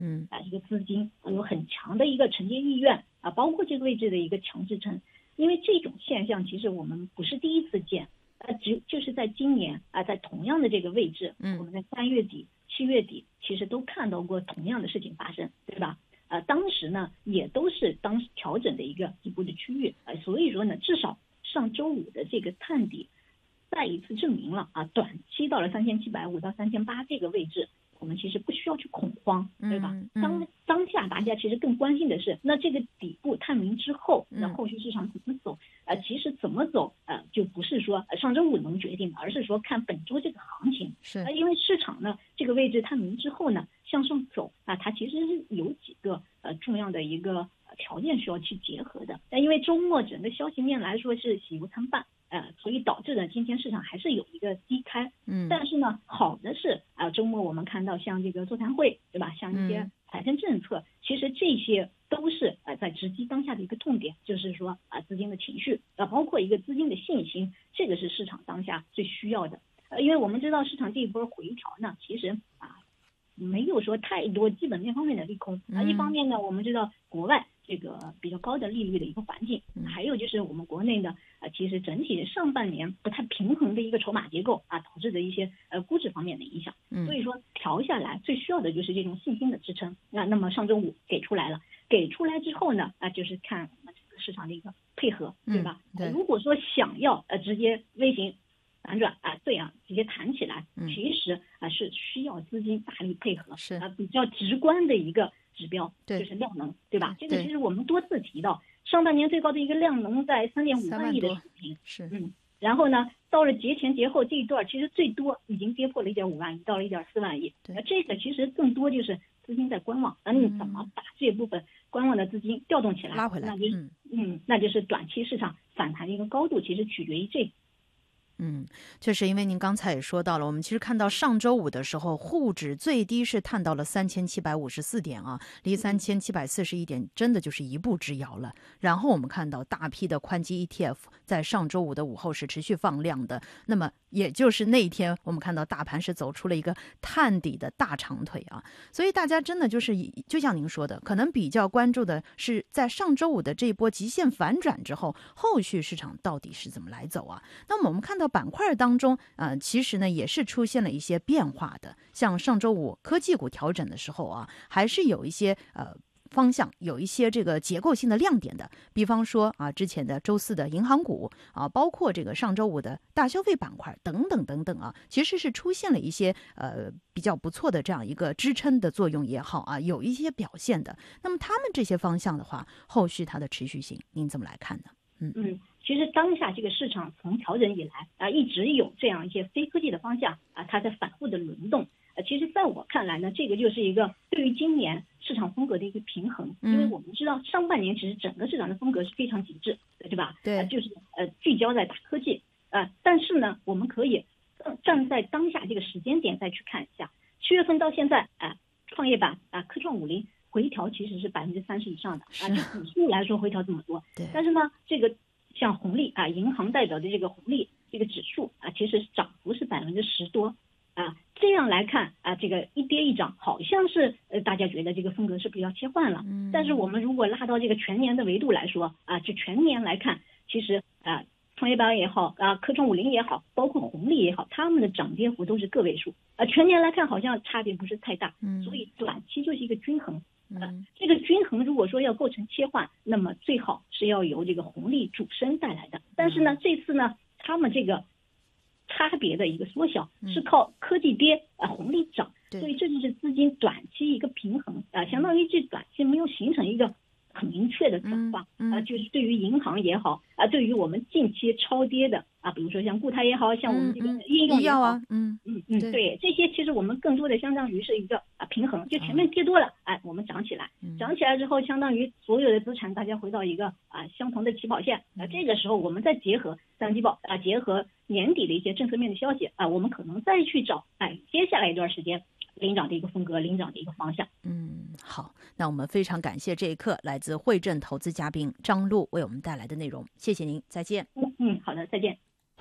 这个资金有很强的一个承接意愿包括这个位置的一个强支撑。因为这种现象其实我们不是第一次见，就是在今年在同样的这个位置，我们在3月底、7月底其实都看到过同样的事情发生，对吧？当时呢也都是当时调整的一个底部的区域，所以说呢，至少上周五的这个探底再一次证明了短期到了3750到3800这个位置，我们其实不需要去恐慌，对吧？当下大家其实更关心的是，那这个底部探明之后，那后续市场怎么走？其实怎么走就不是说上周五能决定的，而是说看本周这个行情。 是因为市场呢这个位置探明之后呢向上走它其实是有几个重要的一个条件需要去结合的。因为周末整个消息面来说是喜忧参半。所以导致呢今天市场还是有一个低开，但是呢好的是周末我们看到像这个座谈会，对吧？像一些财政政策，其实这些都是在直击当下的一个痛点，就是说资金的情绪包括一个资金的信心，这个是市场当下最需要的。因为我们知道市场这一波回调呢，其实没有说太多基本面方面的利空一方面呢，我们知道国外这个比较高的利率的一个环境，还有就是我们国内的其实整体上半年不太平衡的一个筹码结构导致的一些估值方面的影响。所以说调下来最需要的就是这种信心的支撑。那么上周五给出来了，给出来之后呢就是看我们整个市场的一个配合，对吧？如果说想要直接微型反转这样直接弹起来，其实是需要资金大力配合， 是比较直观的一个指标，就是量能，对吧？这个其实我们多次提到，上半年最高的一个量能在3.5万亿的水平， 是然后呢，到了节前节后这一段，其实最多已经跌破了1.5万亿，到了1.4万亿。这个其实更多就是资金在观望，你怎么把这部分观望的资金调动起来， 拉回来？ 那就是短期市场反弹的一个高度，其实取决于这个。 确实，因为您刚才也说到了，我们其实看到上周五的时候，沪指最低是探到了3754点离3741点真的就是一步之遥了。然后我们看到大批的宽基 ETF 在上周五的午后是持续放量的，那么也就是那一天我们看到大盘是走出了一个探底的大长腿所以大家真的就是就像您说的，可能比较关注的是在上周五的这一波极限反转之后，后续市场到底是怎么来走那么我们看到板块当中其实呢也是出现了一些变化的，像上周五科技股调整的时候还是有一些方向，有一些这个结构性的亮点的，比方说之前的周四的银行股包括这个上周五的大消费板块等等等等其实是出现了一些比较不错的这样一个支撑的作用也好有一些表现的。那么他们这些方向的话，后续它的持续性您怎么来看呢？ 其实当下这个市场从调整以来一直有这样一些非科技的方向它在反复的轮动。其实在我看来呢，这个就是一个对于今年市场风格的一个平衡。因为我们知道上半年其实整个市场的风格是非常极致，对吧？ 对， 就是聚焦在大科技但是呢，我们可以站在当下这个时间点再去看一下，7月份到现在创业板科创50回调其实是30%以上的就指数来说回调这么多。 对， 但是呢，这个像红利银行代表的这个红利这个指数其实涨幅是10%多这样来看这个一跌一涨，好像是大家觉得这个风格是不是要切换了？但是我们如果拉到这个全年的维度来说就全年来看，其实创业板也好科创50也好，包括红利也好，他们的涨跌幅都是个位数全年来看好像差别不是太大。所以短期就是一个均衡。这个均衡如果说要构成切换，那么最好是要由这个红利主升带来的。但是呢，这次呢，他们这个差别的一个缩小是靠科技跌红利涨，所以这就是资金短期一个平衡相当于这短期没有形成一个很明确的转化就是对于银行也好对于我们近期超跌的比如说像固态也好，像我们这个应用也好对，这些其实我们更多的相当于是一个平衡，就前面跌多了我们涨起来，涨起来之后相当于所有的资产大家回到一个相同的起跑线这个时候我们再结合三季报结合年底的一些政策面的消息我们可能再去找接下来一段时间领涨的一个风格，领涨的一个方向。 好，那我们非常感谢这一刻来自汇证投资嘉宾张璐为我们带来的内容，谢谢您，再见。 好的，再见。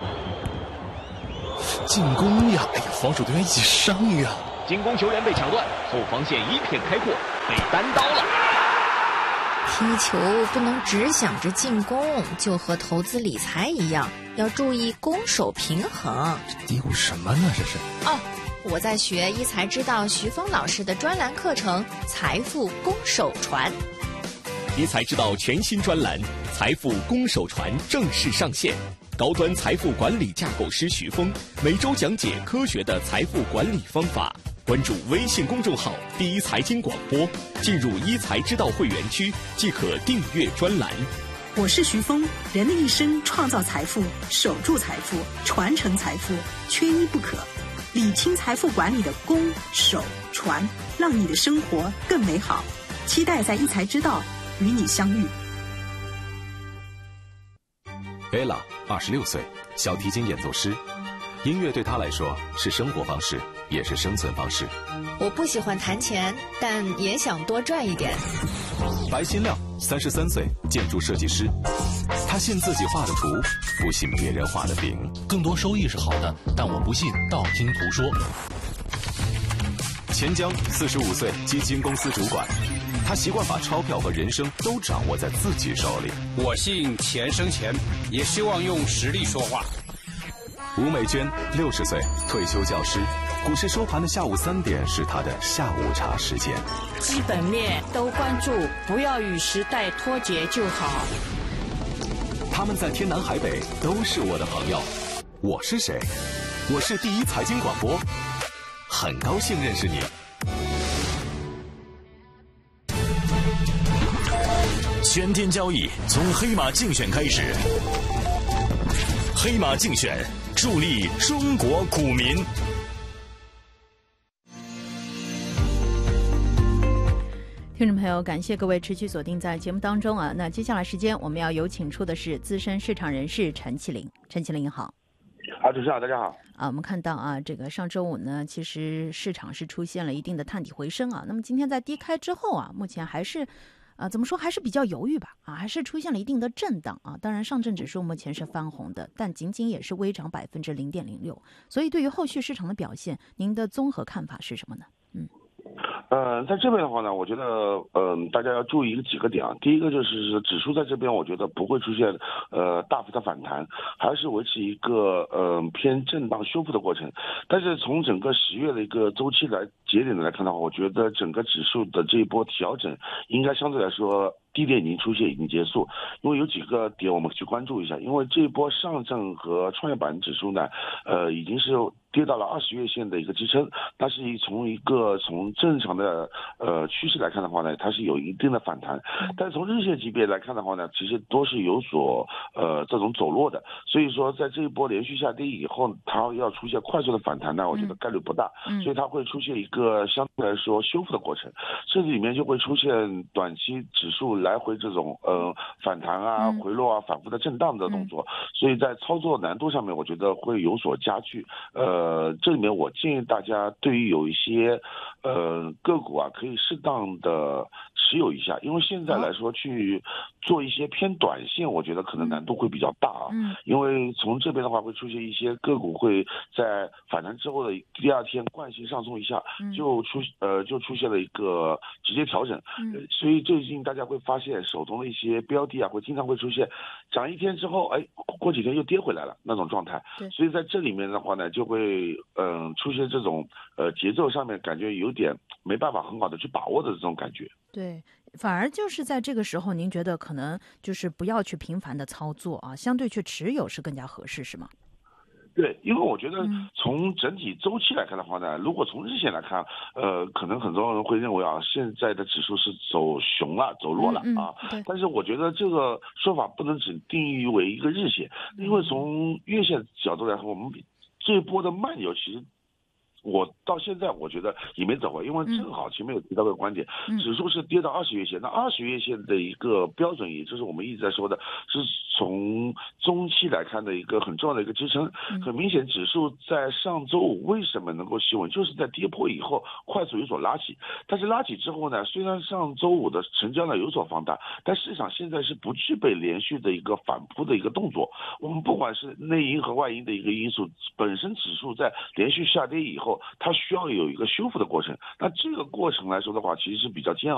进攻呀！防守队员一起上呀！ 进攻球员被抢断，后防线一片开阔。 被单刀了。 踢球不能只想着进攻，就和投资理财一样，要注意攻守平衡。 嘀咕什么呢？这是我在学一财之道徐峰老师的专栏课程《财富攻守传》。 一财之道全新专栏《财富攻守传》正式上线，高端财富管理架构师徐峰每周讲解科学的财富管理方法。关注微信公众号“第一财经广播”，进入一财之道会员区即可订阅专栏。 我是徐峰，人的一生创造财富、守住财富、传承财富，缺一不可。理清财富管理的攻、守、传，让你的生活更美好。期待在一财之道与你相遇。 Ella 26岁，小提琴演奏师。音乐对她来说是生活方式，也是生存方式。 我不喜欢弹钱，但也想多赚一点。 白新亮33岁，建筑设计师。他信自己画的图，不信别人画的饼。 更多收益是好的，但我不信道听途说。 钱江45岁，基金公司主管。他习惯把钞票和人生都掌握在自己手里。 我信钱生钱，也希望用实力说话。 吴美娟60岁，退休教师。股市收盘的下午3点是他的下午茶时间。 基本面都关注，不要与时代脱节就好。 他们在天南海北都是我的朋友。我是谁？我是第一财经广播，很高兴认识你。 全天交易从黑马竞选开始，黑马竞选助力中国股民。 听众朋友，感谢各位持续锁定在节目当中啊。那接下来时间我们要有请出的是资深市场人士陈启林。陈启林好。 主持人好，大家好。 我们看到啊，这个上周五呢，其实市场是出现了一定的探底回升啊。那么今天在低开之后啊，目前还是怎么说，还是比较犹豫吧啊，还是出现了一定的震荡啊。当然，上证指数目前是翻红的，但仅仅也是微涨0.06%。所以对于后续市场的表现，您的综合看法是什么呢？ 在这边的话呢，我觉得大家要注意几个点啊。第一个就是指数在这边，我觉得不会出现大幅的反弹，还是维持一个偏震荡修复的过程。但是从整个10月的一个周期节点来看的话，我觉得整个指数的这一波调整应该相对来说低点已经出现，已经结束。因为有几个点我们去关注一下，因为这一波上证和创业板指数呢，已经是跌到了20月线的一个支撑，但是从正常的趋势来看的话呢，它是有一定的反弹，但是从日线级别来看的话呢，其实都是有所这种走弱的，所以说在这一波连续下跌以后，它要出现快速的反弹呢，我觉得概率不大，所以它会出现一个相对来说修复的过程，甚至里面就会出现短期指数来回这种反弹啊、回落啊、反复的震荡的动作，所以在操作难度上面，我觉得会有所加剧。这里面我建议大家对于有一些个股啊，可以适当的持有一下，因为现在来说去做一些偏短线，我觉得可能难度会比较大啊。因为从这边的话会出现一些个股会在反弹之后的第二天惯性上冲一下，就出现了一个直接调整。所以最近大家会发现手中的一些标的啊，会经常会出现涨一天之后，过几天又跌回来了那种状态。所以在这里面的话呢，就会出现这种节奏上面感觉有点没办法很好的去把握的这种感觉。 对，反而就是在这个时候，您觉得可能就是不要去频繁的操作啊，相对去持有是更加合适，是吗？ 对，因为我觉得从整体周期来看的话呢，如果从日线来看，可能很多人会认为啊，现在的指数是走熊了、走弱了啊。但是我觉得这个说法不能只定义为一个日线，因为从月线角度来说，我们这一波的慢牛其实。我到现在我觉得也没走回，因为正好前面有提到个观点，指数是跌到20月线，那20月线的一个标准，也就是我们一直在说的，是从中期来看的一个很重要的一个支撑。很明显，指数在上周五为什么能够企稳，就是在跌破以后快速有所拉起，但是拉起之后呢，虽然上周五的成交量有所放大，但市场现在是不具备连续的一个反扑的一个动作。我们不管是内因和外因的一个因素，本身指数在连续下跌以后，它需要有一个修复的过程，那这个过程来说的话，其实是比较煎熬。